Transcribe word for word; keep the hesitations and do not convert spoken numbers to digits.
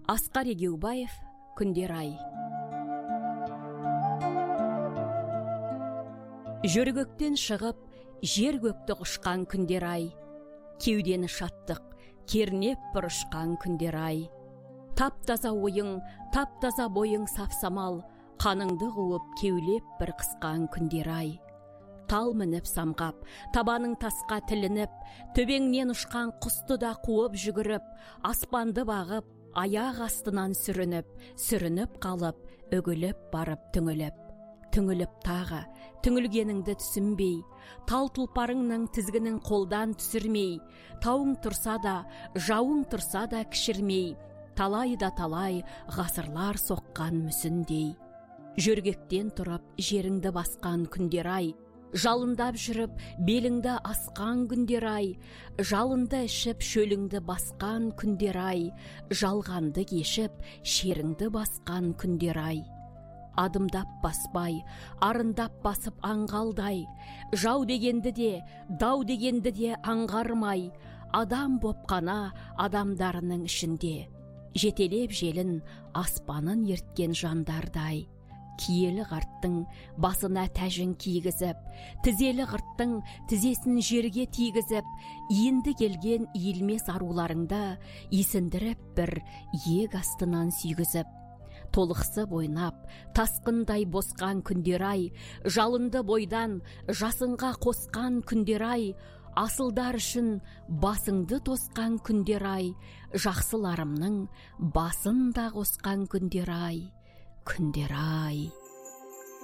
Асқар Егеубаев, Күндер ай. Жөргөктен шығып, жер көкті құшқан күндер ай. Кеудені шаттық, кернеп бір ұшқан күндер ай. Тап-таза ойың, тап-таза бойың сафсамал, қаныңды қуып, кеулеп бір қысқан күндер ай. Тал мініп самғап, табаның тасқа тілініп, төбеңнен ұшқан құсты да қуып жүгіріп, аспанды бағып, аяқ астынан сүрініп, сүрініп қалып, үгіліп барып түңіліп. Түңіліп тағы, түңілгеніңді түсінбей, тал тұлпарыңның тізгінің қолдан түсірмей, тауың тұрса да, жауың тұрса да кішірмей, талай да талай ғасырлар соққан мүсіндей. Жөргектен тұрып, жеріңді басқан күндер ай, жалындап жүріп, беліңді асқан күндер ай, жалынды ішіп, шөліңді басқан күндер ай, жалғанды кешіп, шеріңді басқан күндер ай. Адымдап баспай, арындап басып аңғалдай, жау дегенді де, дау дегенді де аңғармай, адам боп қана адамдарының ішінде, жетелеп желін аспанын ерткен жандардай. Киелі ғырттың басына тәжін кигізіп, тізелі ғырттың тізесін жерге тигізіп, енді келген иілмес аруларыңды есіндіріп бір иек астынан сүйгізіп. Толықсып ойнап, тасқындай босқан күндер ай, жалынды бойдан жасынға қосқан күндер ай, асылдар үшін басыңды тосқан күндер ай, жақсыларымның басын да қосқан күндер ай. Күндер ай.